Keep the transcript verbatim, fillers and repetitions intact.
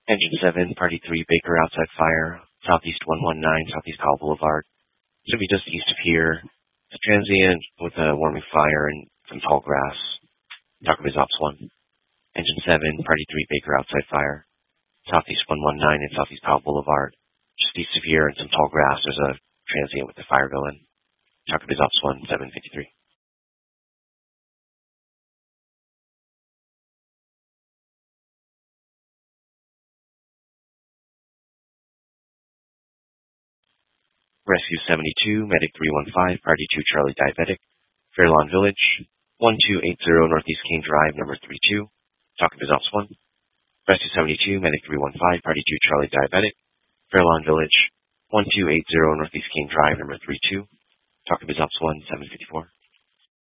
Engine seven, Party three, Baker outside fire, Southeast one one nine, Southeast Powell Boulevard. Should be just east of here. It's a transient with a warming fire and some tall grass. Talk of his Ops one. Engine seven, Party three, Baker outside fire, Southeast one one nine and Southeast Powell Boulevard. Just east of here and some tall grass. There's a transient with a fire going. Talk of his Ops one, seven fifty-three. Rescue seventy-two, Medic three one five, Party two, Charlie Diabetic, Fairlawn Village, one two eight zero Northeast King Drive, number three two. Talk of his Ops one. Rescue seventy-two, Medic three one five, Party two, Charlie Diabetic, Fairlawn Village, one two eight zero Northeast King Drive, number three two. Talk of his Ops one, seven fifty-four.